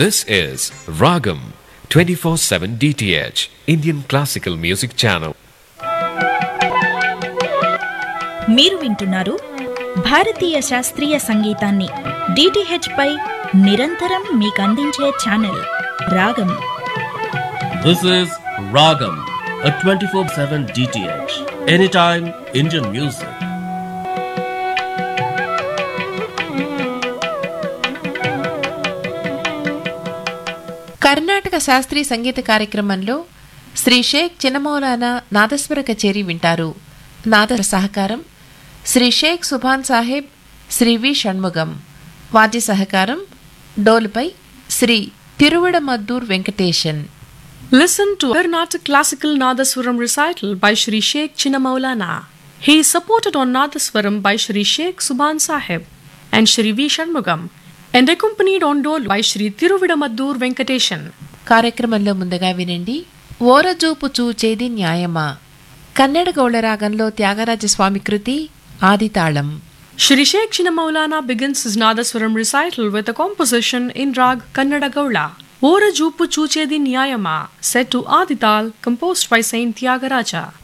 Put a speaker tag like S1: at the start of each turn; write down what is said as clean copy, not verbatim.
S1: This is Ragam 24/7 DTH Indian Classical Music Channel.
S2: మీరు వింటున్నారు భారతీయ శాస్త్రీయ సంగీతాన్ని DTH పై నిరంతరం మీకు అందించే ఛానల్ రాగం.
S3: This is Ragam, a 24/7 DTH, anytime Indian music.
S4: Karnataka శాస్త్రీయ సంగీత కార్యక్రమంలో శ్రీ షేక్ చిన్నమౌలానా నాదస్వర కచేరీ వింటారు. నాద సహకారం శ్రీ షేక్ సుభాన్ సాహెబ్, శ్రీ వి షణ్ముగం. వాద్య సహకారం డోలుపై Shri తిరువిడమద్దూర్ Venkatesan.
S5: Listen to Carnatic Classical Nadaswaram recital by Shri Sheikh Chinnamaulana. He is supported on Nadaswaram by Shri Sheikh Subhan Sahib and Shri V. Shanmugam and accompanied on Dolu by Shri Tiruvidamaddur Venkateshan.
S4: కార్యక్రమంలో ముందుగా వినండి ఓరజూపు చూచేది న్యాయమా, కన్నడ గౌళ రాగంలో త్యాగరాజ స్వామి కృతి ఆదితాళం.
S5: Shri Sheikh Chinnamaulana begins his Nadaswaram recital with a composition in Rag Kannada Gaula. Ora Jupu Chuchedi Nyayama, set to Adital, composed by Saint Tyagaraja.